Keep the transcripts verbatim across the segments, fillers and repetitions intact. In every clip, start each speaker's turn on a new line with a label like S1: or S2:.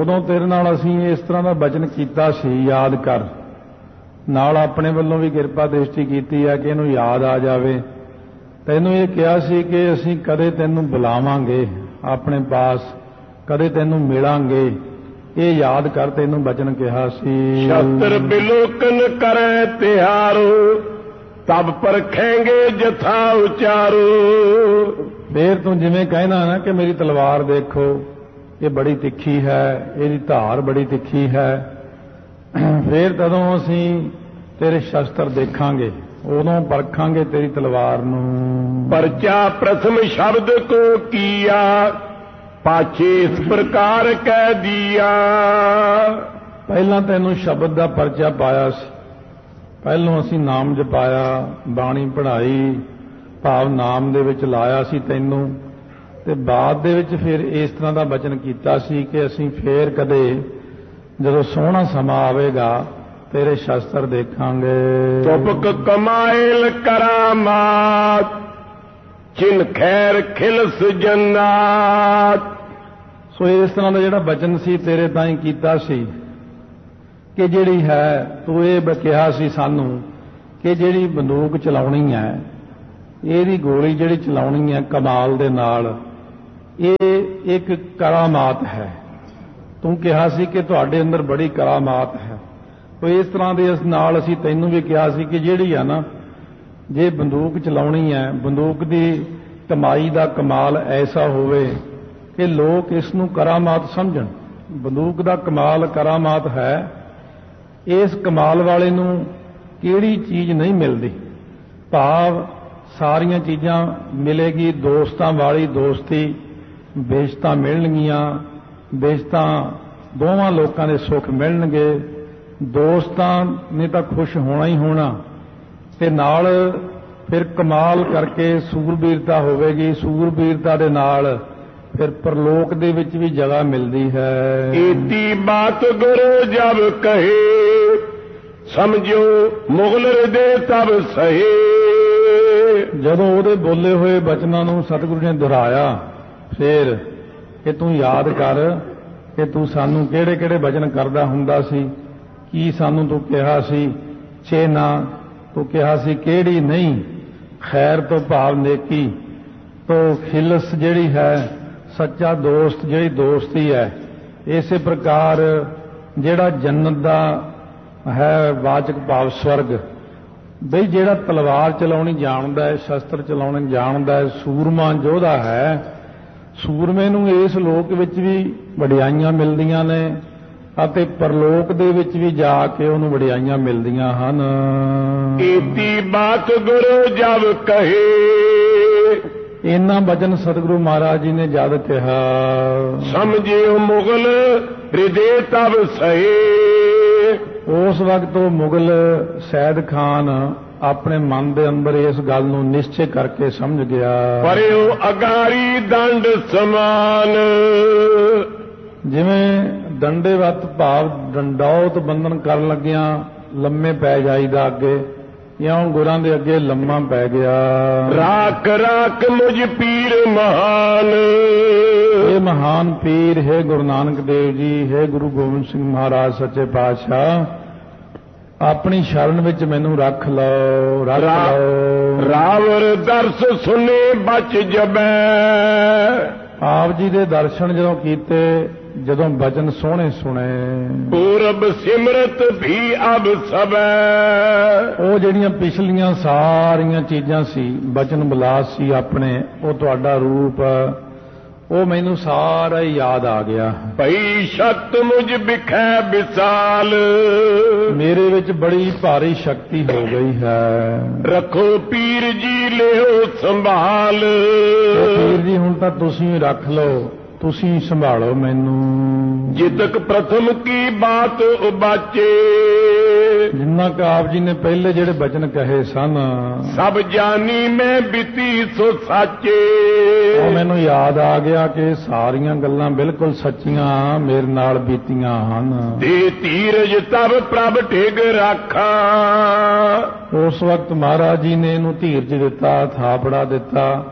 S1: उदों तेरे नाल असीं इस तरह का बचन कीता सी, याद कर। नाल अपने वल्लों भी किरपा दृष्टि कीती है कि इहनूं याद आ जावे। तैनूं ये कहा सी कि असीं कदे तैनूं बुलावांगे अपने पास, कदे तैनूं मिलांगे, ये याद कर। तैनूं बचन कहा सी,
S2: शस्त्र बिलोकन करे तिहारो, तब परखेंगे जथा उचारो।
S1: फिर तू जिवें कहना ना कि मेरी तलवार देखो, ये बड़ी तिखी है, इसकी धार बड़ी तिखी है, फिर तदों असीं तेरे शस्त्र देखांगे, उदों परखांगे तेरी तलवार नूं।
S2: परचा प्रथम शब्द को किया, पाछे इस प्रकार कह दिया।
S1: पहला तैनूं शब्द का परचा पाया सी, पहलों असीं नाम जपाया, बाणी पढ़ाई, भाव नाम दे विच लाया सी तैनूं, ते बाद दे विच फिर इस तरह का बचन कीता सी कि असीं फिर कदे जदों सोहना समा आवेगा तेरे शस्त्र देखांगे।
S2: तुपक कमाइल करामात, चिन खैर खिलस जन्नात।
S1: सो इस तरह का जिहड़ा बचन सी तेरे ताईं कीता सी कि जिहड़ी है तू ये कहा सी सानू कि जिहड़ी बंदूक चलाउणी है, ਇਹਦੀ गोली जिहड़ी चलाउणी है कमाल दे नाल, ये एक करामात है। तू कहा सी कि तुहाडे अंदर बड़ी करामात है। तो इस तरह दे इस नाल असीं तैनूं भी कहा सी कि जिहड़ी है ना, जे बंदूक चलाउणी है, बंदूक दी कमाई दा कमाल ऐसा होवे कि लोग इसनूं करामात समझण। बंदूक दा कमाल करामात है। इस कमाल वाले नूं किहड़ी चीज़ नहीं मिलदी, भाव सारियां चीज़ां मिलेगी। दोस्तां वाली दोस्ती, बेइज्जतां मिलणगीਆਂ, बेइज्जतां दोवां लोकां दे सुख मिलणगे। दोस्तां ने तां खुश होना ही होना, ते नाल फिर कमाल करके सूरबीरता होवेगी। सूरबीरता दे नाल फिर परलोक दे विच भी जगह मिलदी है।
S2: इति बात गुरु जब कहे, समझो मुगल हृदय तब सहे।
S1: जदों ਉਹਦੇ बोले हुए बचनां नूं सतगुरु ने दोहराया, फिर कि तू याद कर कि तू सानू किहड़े किहड़े बचन करदा हुंदा सी, की सानू तू कहा सी छे ना, तू कहा सी किहड़ी नहीं, खैर तो भाव नेकी, तो खिलस जिहड़ी है सच्चा दोस्त, जिहड़ी दोस्ती है। इसे प्रकार जिहड़ा जन्नत दा है वाचक भाव स्वर्ग, बई जिहड़ा तलवार चलाउणी जाणदा है, शस्त्र चलाउणे जाणदा है, सूरमा योधा है, सूरमे नूं इस लोक विच भी वडियाईयां मिलदियां ने ਅਤੇ परलोक दे विच भी जाके उहनूं वडियाईयां मिलदियां हन।
S2: इति बात गुरु जब कहे,
S1: इन्ना वचन सतगुरु महाराज जी ने जद कहा,
S2: समझिओ मुगल हृदय तब सहे।
S1: उस वक्त वो मुगल सैद खान अपने मन के अंदर इस गल नूं निश्चय करके समझ गया।
S2: परेओ अगारी दंड समान,
S1: जिवें दंडेवत भाव डंडौत बंधन कर लगिया लम्मे पै जाईदा अगे, या गुरां दे अगे लम्मा पै गया।
S2: राख राख मुझ पीर महान,
S1: ये महान पीर है गुरु नानक देव जी, है गुरु गोबिंद सिंह महाराज सच्चे पातशाह, अपनी शरण विच मैनू रख लो, रख रा, लो।
S2: रावर दर्श सुने बच जबै,
S1: आप जी दे दर्शन जदों कीते, जदों बचन सोहणे सुने।
S2: पूरब सिमरत भी अब सबै,
S1: ਉਹ ਜਿਹੜੀਆਂ ਪਿਛਲੀਆਂ ਸਾਰੀਆਂ ਚੀਜ਼ਾਂ ਸੀ, ਬਚਨ ਬਲਾਸ ਸੀ ਆਪਣੇ, ਉਹ ਤੁਹਾਡਾ ਰੂਪ, ਉਹ ਮੈਨੂੰ ਸਾਰਾ ਹੀ ਯਾਦ ਆ ਗਿਆ।
S2: ਭਈ ਸ਼ਕਤ ਮੁਝ ਬਿਖੈ ਵਿਸਾਲ,
S1: ਮੇਰੇ ਵਿੱਚ ਬੜੀ ਭਾਰੀ ਸ਼ਕਤੀ ਹੋ ਗਈ ਹੈ।
S2: ਰੱਖੋ ਪੀਰ ਜੀ ਲਿਓ ਸੰਭਾਲ,
S1: ਪੀਰ ਜੀ ਹੁਣ ਤਾਂ ਤੁਸੀਂ ਰੱਖ ਲਓ, ਤੁਸੀਂ ਸੰਭਾਲੋ ਮੈਨੂੰ।
S2: ਜਿਤਕ ਪ੍ਰਥਮ ਕੀ ਬਾਤ ਉਬਾਚੇ,
S1: ਜਿੰਨਾ ਕਿ ਆਪ ਜੀ ਨੇ ਪਹਿਲੇ ਜਿਹੜੇ ਬਚਨ ਕਹੇ ਸਨ,
S2: ਸਭ ਜਾਨੀ ਮੈਂ ਬਿਤੀ ਸੋ ਸਾਚੇ।
S1: ਉਹ ਮੈਨੂੰ ਯਾਦ ਆ ਗਿਆ ਕਿ ਸਾਰੀਆਂ ਗੱਲਾਂ ਬਿਲਕੁਲ ਸੱਚੀਆਂ ਮੇਰੇ ਨਾਲ ਬੀਤੀਆਂ ਹਨ।
S2: ਦੇ ਧੀਰਜ ਤਬ ਪ੍ਰਭ ਢਿਗ ਰਾਖਾ,
S1: ਉਸ ਵਕਤ ਮਹਾਰਾਜ ਜੀ ਨੇ ਇਹਨੂੰ ਧੀਰਜ ਦਿੱਤਾ, ਥਾਪੜਾ ਦਿੱਤਾ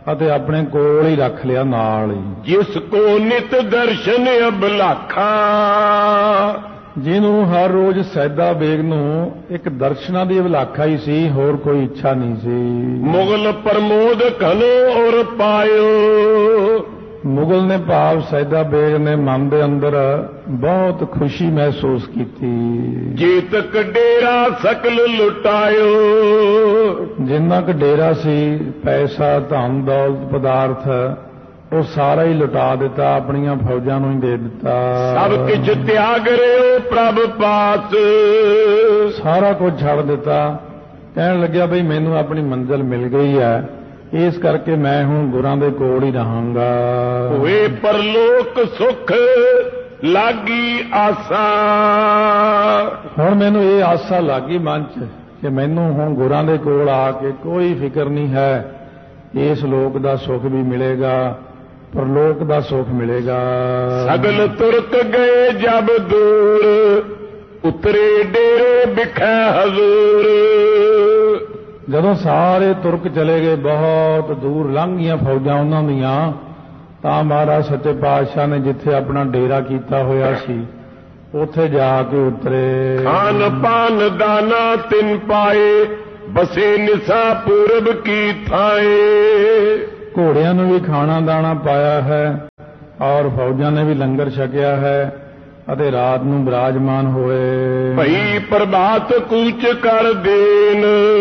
S1: ਅਤੇ ਆਪਣੇ ਕੋਲ ਹੀ ਰੱਖ ਲਿਆ ਨਾਲ ਹੀ।
S2: ਜਿਸ ਕੋ ਨਿਤ ਦਰਸ਼ਨ ਅਬਲਾਖਾ,
S1: ਜਿਹਨੂੰ ਹਰ ਰੋਜ਼ ਸੈਦਾ ਬੇਗ ਨੂੰ ਇੱਕ ਦਰਸ਼ਨਾਂ ਦੀ ਅਭਿਲਾਖਾ ਹੀ ਸੀ, ਹੋਰ ਕੋਈ ਇੱਛਾ ਨਹੀਂ ਸੀ।
S2: ਮੁਗਲ ਪ੍ਰਮੋਦ ਘਨੋ ਔਰ ਪਾਇਓ,
S1: ਮੁਗਲ ਨੇ ਭਾਵ ਸੈਦਾ ਬੇਗ ਨੇ ਮਨ ਦੇ ਅੰਦਰ ਬਹੁਤ ਖੁਸ਼ੀ ਮਹਿਸੂਸ ਕੀਤੀ।
S2: ਜੇਤਕ ਡੇਰਾ ਸਕਲ ਲੁਟਾਇਓ,
S1: ਜਿੰਨਾ ਕੁ ਡੇਰਾ ਸੀ, ਪੈਸਾ, ਧਨ ਦੌਲਤ, ਪਦਾਰਥ, ਉਹ ਸਾਰਾ ਹੀ ਲੁਟਾ ਦਿੱਤਾ, ਆਪਣੀਆਂ ਫੌਜਾਂ ਨੂੰ ਹੀ ਦੇ ਦਿੱਤਾ।
S2: ਸਭ ਕੁਝ ਤਿਆਗ ਰਿਓ ਪ੍ਰਭ ਪਾਸ,
S1: ਸਾਰਾ ਕੁਝ ਛੱਡ ਦਿੱਤਾ। ਕਹਿਣ ਲੱਗਿਆ ਬਈ ਮੈਨੂੰ ਆਪਣੀ ਮੰਜ਼ਿਲ ਮਿਲ ਗਈ ਹੈ, ਇਸ ਕਰਕੇ ਮੈਂ ਹੁਣ ਗੁਰਾਂ ਦੇ ਕੋਲ ਹੀ ਰਹਾਂਗਾ।
S2: ਹੋਏ ਪਰਲੋਕ ਸੁਖ ਲਾਗੀ ਆਸਾ,
S1: ਹੁਣ ਮੈਨੂੰ ਇਹ ਆਸਾ ਲੱਗੀ ਮਨ 'ਚ ਕਿ ਮੈਨੂੰ ਹੁਣ ਗੁਰਾਂ ਦੇ ਕੋਲ ਆ ਕੇ ਕੋਈ ਫਿਕਰ ਨਹੀਂ ਹੈ, ਇਸ ਲੋਕ ਦਾ ਸੁੱਖ ਵੀ ਮਿਲੇਗਾ, ਪਰਲੋਕ ਦਾ ਸੁੱਖ ਮਿਲੇਗਾ।
S2: ਸਗਲ ਤੁਰਕ ਗਏ ਜਬ ਦੂਰ, ਉਤਰੇ ਡੇਰੇ ਬਿਖੈ ਹਜ਼ੂਰ,
S1: ਜਦੋਂ ਸਾਰੇ ਤੁਰਕ ਚਲੇ ਗਏ, ਬਹੁਤ ਦੂਰ ਲੰਘ ਗਈਆਂ ਫੌਜਾਂ ਉਹਨਾਂ ਦੀਆਂ, ਤਾਂ ਮਹਾਰਾਜ ਸੱਚੇ ਪਾਤਸ਼ਾਹ ਨੇ ਜਿੱਥੇ ਆਪਣਾ ਡੇਰਾ ਕੀਤਾ ਹੋਇਆ ਸੀ, ਉੱਥੇ ਜਾ ਕੇ ਉਤਰੇ।
S2: ਖਾਨ ਪਾਨ ਦਾਨਾ ਤਿਨ ਪਾਏ, ਬਸੇ ਨਿਸਾ ਪੂਰਬ ਕੀ ਥਾਏ,
S1: ਘੋੜਿਆਂ ਨੂੰ ਵੀ ਖਾਣਾ ਦਾਣਾ ਪਾਇਆ ਹੈ, ਔਰ ਫੌਜਾਂ ਨੇ ਵੀ ਲੰਗਰ ਛਕਿਆ ਹੈ, ਅਤੇ ਰਾਤ ਨੂੰ ਬਿਰਾਜਮਾਨ ਹੋਏ।
S2: ਭਈ ਪ੍ਰਭਾਤ ਕੂਚ ਕਰ ਦੇਨ,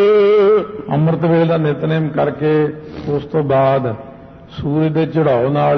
S1: ਅੰਮ੍ਰਿਤ ਵੇਲੇ ਦਾ ਨਿਤਨੇਮ ਕਰਕੇ ਉਸ ਤੋਂ ਬਾਅਦ ਸੂਰਜ ਦੇ ਚੜਾਓ ਨਾਲ